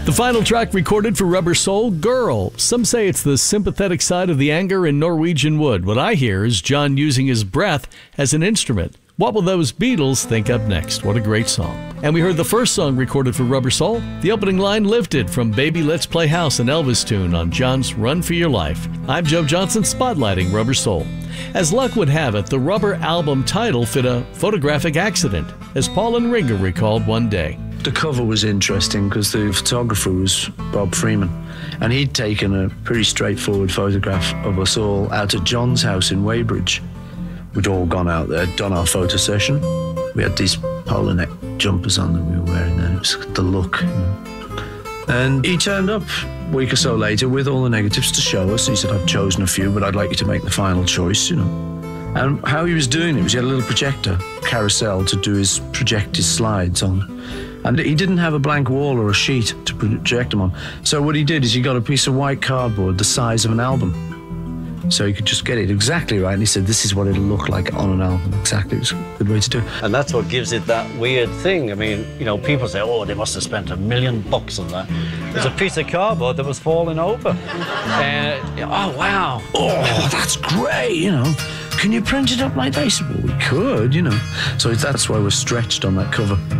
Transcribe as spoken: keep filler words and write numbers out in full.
The final track recorded for Rubber Soul, Girl. Some say it's the sympathetic side of the anger in Norwegian Wood. What I hear is John using his breath as an instrument. What will those Beatles think up next? What a great song. And we heard the first song recorded for Rubber Soul, the opening line Lifted from Baby Let's Play House, an Elvis tune on John's Run for Your Life. I'm Joe Johnson, spotlighting Rubber Soul. As luck would have it, the Rubber album title fit a photographic accident, as Paul and Ringo recalled one day. The cover was interesting because the photographer was Bob Freeman, and he'd taken a pretty straightforward photograph of us all out at John's house in Weybridge. We'd all gone out there, done our photo session. We had these polo neck jumpers on that we were wearing then. It was the look. You know. And he turned up a week or so later with all the negatives to show us. He said, I've chosen a few, but I'd like you to make the final choice, you know. And how he was doing it was he had a little projector, carousel, to do his project his slides on. And he didn't have a blank wall or a sheet to project them on. So what he did is he got a piece of white cardboard the size of an album. So he could just get it exactly right. And he said, this is what it'll look like on an album. Exactly. It was a good way to do it. And that's what gives it that weird thing. I mean, you know, people say, oh, they must have spent a million bucks on that. There's a piece of cardboard that was falling over. And, oh, wow. Oh, that's great, you know. Can you print it up like that? He said, well, we could, you know. So that's why we're stretched on that cover.